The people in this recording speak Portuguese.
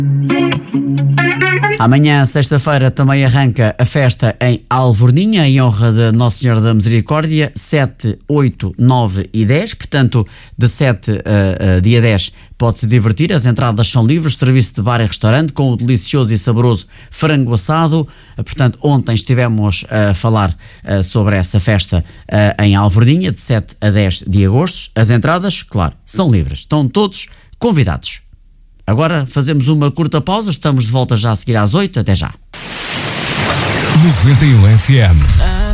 Amanhã, sexta-feira, também arranca a festa em Alvorninha, em honra de Nossa Senhora da Misericórdia, 7, 8, 9 e 10. Portanto, de 7 a dia 10 pode-se divertir. As entradas são livres, serviço de bar e restaurante, com o delicioso e saboroso frango assado. Portanto, ontem estivemos a falar sobre essa festa em Alvorninha, de 7 a 10 de agosto. As entradas, claro, são livres. Estão todos convidados. Agora fazemos uma curta pausa, estamos de volta já a seguir às 8, até já. 91 FM.